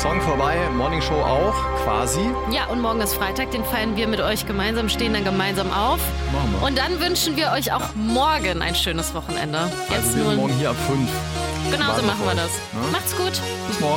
Song vorbei, Morning Show auch, quasi. Ja, und morgen ist Freitag, den feiern wir mit euch gemeinsam, stehen dann gemeinsam auf. Machen wir. Und dann wünschen wir euch auch morgen ein schönes Wochenende. Also wir sind morgen hier ab 5. Genau so machen wir das. Ja? Macht's gut. Bis morgen.